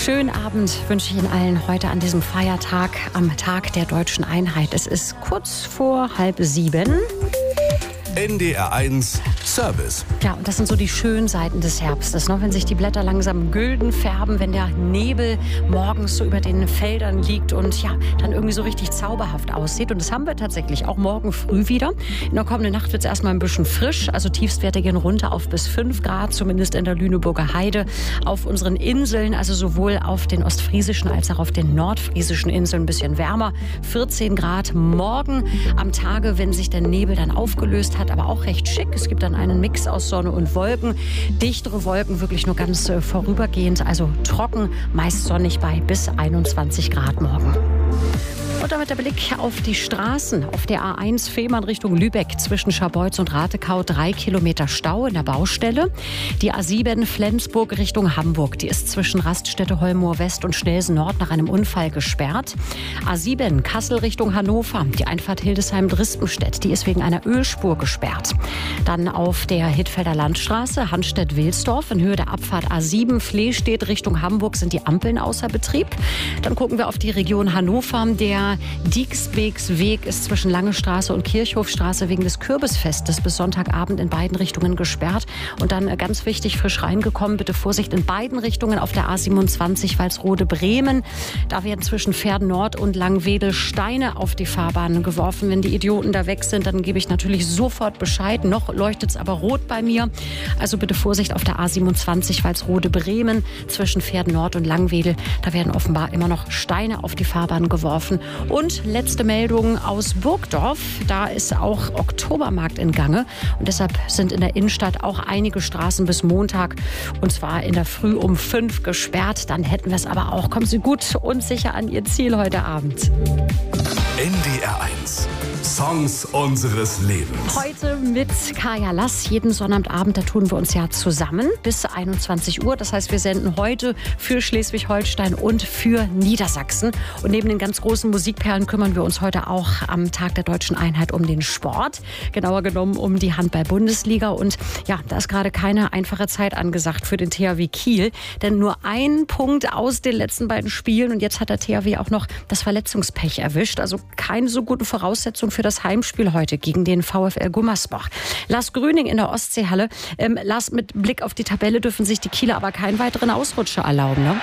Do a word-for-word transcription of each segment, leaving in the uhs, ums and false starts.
Schönen Abend wünsche ich Ihnen allen heute an diesem Feiertag, am Tag der Deutschen Einheit. Es ist kurz vor halb sieben. N D R eins Service. Ja, und das sind so die schönen Seiten des Herbstes, ne? Wenn sich die Blätter langsam gülden färben, wenn der Nebel morgens so über den Feldern liegt und ja, dann irgendwie so richtig zauberhaft aussieht. Und das haben wir tatsächlich auch morgen früh wieder. In der kommenden Nacht wird es erstmal ein bisschen frisch, also Tiefstwerte gehen runter auf bis fünf Grad, zumindest in der Lüneburger Heide. Auf unseren Inseln, also sowohl auf den ostfriesischen als auch auf den nordfriesischen Inseln ein bisschen wärmer, vierzehn Grad morgen am Tage, wenn sich der Nebel dann aufgelöst hat, aber auch recht schick. Es gibt dann einen Mix aus Sonne und Wolken. Dichtere Wolken wirklich nur ganz äh, vorübergehend, also trocken, meist sonnig bei bis einundzwanzig Grad morgen. Und damit der Blick auf die Straßen. Auf der A eins Fehmarn Richtung Lübeck zwischen Scharbeutz und Ratekau drei Kilometer Stau in der Baustelle. Die A sieben Flensburg Richtung Hamburg. Die ist zwischen Raststätte Holmoor West und Schnelsen Nord nach einem Unfall gesperrt. A sieben Kassel Richtung Hannover. Die Einfahrt Hildesheim-Drispenstedt. Die ist wegen einer Ölspur gesperrt. Dann auf der Hittfelder Landstraße Hanstedt-Wilsdorf in Höhe der Abfahrt A sieben Flehstedt Richtung Hamburg sind die Ampeln außer Betrieb. Dann gucken wir auf die Region Hannover. Der Dieksbeeks-Weg ist zwischen Lange Straße und Kirchhofstraße wegen des Kürbisfestes bis Sonntagabend in beiden Richtungen gesperrt. Und dann ganz wichtig, frisch reingekommen, bitte Vorsicht in beiden Richtungen auf der A siebenundzwanzig Walsrode-Bremen. Da werden zwischen Verden Nord und Langwedel Steine auf die Fahrbahn geworfen. Wenn die Idioten da weg sind, dann gebe ich natürlich sofort Bescheid. Noch leuchtet es aber rot bei mir. Also bitte Vorsicht auf der A siebenundzwanzig Walsrode-Bremen zwischen Verden Nord und Langwedel. Da werden offenbar immer noch Steine auf die Fahrbahn geworfen. Und letzte Meldung aus Burgdorf. Da ist auch Oktobermarkt in Gange. Und deshalb sind in der Innenstadt auch einige Straßen bis Montag, und zwar in der Früh um fünf gesperrt. Dann hätten wir es aber auch. Kommen Sie gut und sicher an Ihr Ziel heute Abend. N D R eins. Songs unseres Lebens. Heute mit Kaya Lass. Jeden Sonnabendabend, da tun wir uns ja zusammen bis einundzwanzig Uhr. Das heißt, wir senden heute für Schleswig-Holstein und für Niedersachsen. Und neben den ganz großen Musikperlen kümmern wir uns heute auch am Tag der Deutschen Einheit um den Sport. Genauer genommen um die Handball-Bundesliga. Und ja, da ist gerade keine einfache Zeit angesagt für den T H W Kiel. Denn nur ein Punkt aus den letzten beiden Spielen. Und jetzt hat der T H W auch noch das Verletzungspech erwischt. Also keine so gute Voraussetzung für das Heimspiel heute gegen den VfL Gummersbach. Lars Grüning in der Ostseehalle. Ähm, Lars, mit Blick auf die Tabelle dürfen sich die Kieler aber keinen weiteren Ausrutscher erlauben, ne?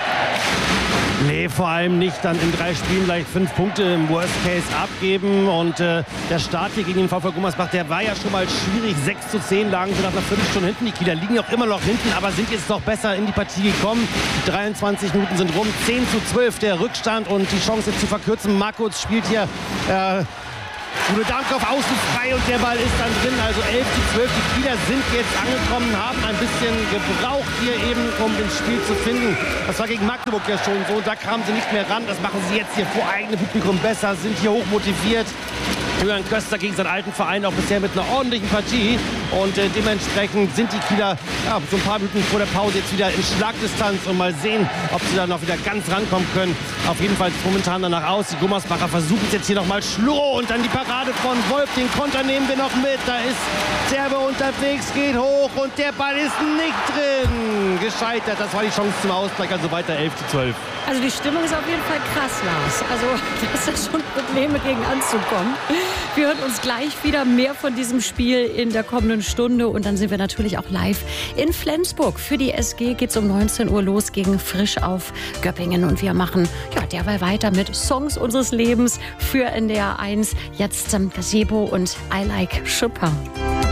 Nee, vor allem nicht dann in drei Spielen gleich fünf Punkte im Worst Case abgeben. Und äh, der Start hier gegen den VfL Gummersbach, der war ja schon mal schwierig. sechs zu zehn lagen sie nach einer Viertelstunde hinten. Die Kieler liegen auch immer noch hinten, aber sind jetzt noch besser in die Partie gekommen. dreiundzwanzig Minuten sind rum, zehn zu zwölf der Rückstand und die Chance jetzt zu verkürzen. Markus spielt hier äh, Udo Dank auf Außen frei und der Ball ist dann drin. Also elf zu zwölf. Die Kieler sind jetzt angekommen, haben ein bisschen gebraucht hier eben, um ins Spiel zu finden. Das war gegen Magdeburg ja schon so. Da kamen sie nicht mehr ran. Das machen sie jetzt hier vor eigenem Publikum besser, sind hier hoch motiviert. Julian Köster gegen seinen alten Verein auch bisher mit einer ordentlichen Partie. Und äh, dementsprechend sind die Kieler ja, so ein paar Minuten vor der Pause jetzt wieder in Schlagdistanz und mal sehen, ob sie da noch wieder ganz rankommen können. Auf jeden Fall sieht es momentan danach aus. Die Gummersbacher versuchen es jetzt hier nochmal Schlurr und dann die Parade von Wolf. Den Konter nehmen wir noch mit. Da ist Zerbe unterwegs, geht hoch und der Ball ist nicht drin. Gescheitert. Das war die Chance zum Ausgleich. Also weiter elf zu zwölf. Also die Stimmung ist auf jeden Fall krass, Lars. Also das ist ja schon Probleme gegen anzukommen. Wir hören uns gleich wieder mehr von diesem Spiel in der kommenden Stunde. Und dann sind wir natürlich auch live in Flensburg. Für die S G geht es um neunzehn Uhr los gegen Frisch auf Göppingen. Und wir machen ja, derweil weiter mit Songs unseres Lebens für N D R eins. Jetzt ähm, Gazebo und I Like Chopin.